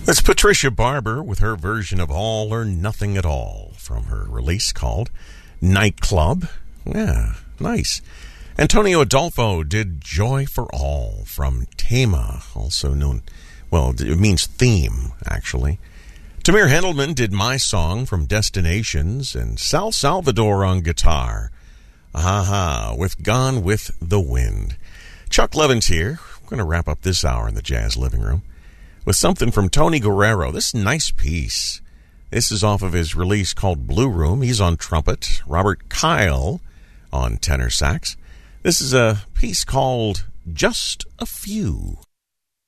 That's Patricia Barber with her version of All or Nothing at All from her release called Nightclub. Yeah, nice. Antonio Adolfo did Joy for All from Tema, also known, well, it means theme, actually. Tamir Hendelman did My Song from Destinations, and Sal Salvador on guitar. With Gone with the Wind. Chuck Levin's here. We're going to wrap up this hour in the Jazz Living Room with something from Tony Guerrero. This nice piece. This is off of his release called Blue Room. He's on trumpet. Robert Kyle on tenor sax. This is a piece called Just a Few.